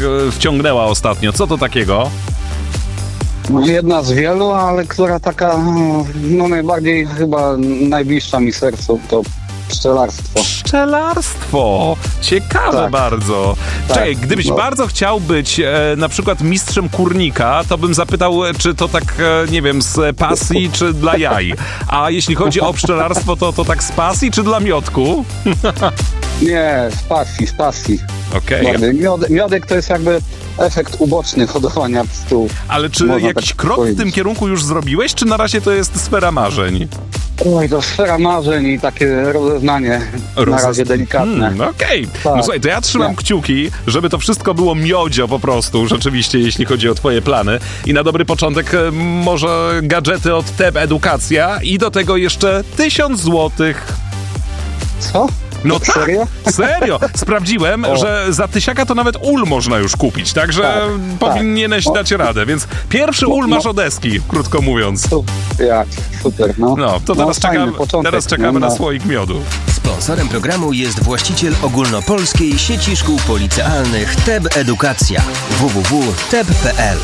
wciągnęła ostatnio? Co to takiego? Jedna z wielu, ale która taka, no najbardziej chyba najbliższa mi sercu, to pszczelarstwo. Pszczelarstwo! Ciekawe Tak. bardzo. Tak, Czekaj, gdybyś no. bardzo chciał być na przykład mistrzem kurnika, to bym zapytał, czy to tak, nie wiem, z pasji, czy dla jaj. A jeśli chodzi o pszczelarstwo, to tak z pasji, czy dla miodku? Nie, z pasji. Okej. Miodek to jest jakby efekt uboczny hodowania pszczół. Ale czy Można jakiś tak krok w powiedzieć. tym kierunku już zrobiłeś, czy na razie to jest sfera marzeń? Oj, to sfera marzeń i takie rozeznanie na razie delikatne. Okej. Tak. No słuchaj, to ja trzymam Nie. kciuki, żeby to wszystko było miodzio po prostu, rzeczywiście, jeśli chodzi o twoje plany. I na dobry początek może gadżety od TEB Edukacja i do tego jeszcze 1000 złotych. Co? No tak, serio? Serio. Sprawdziłem, że za 1000 to nawet ul można już kupić, także Tak, powinieneś tak. dać radę. Więc pierwszy ul masz od deski, krótko mówiąc. Super, no. No, to No, fajny początek, teraz czekamy no. na słoik miodu. Sponsorem programu jest właściciel ogólnopolskiej sieci szkół policealnych TEB Edukacja. www.teb.pl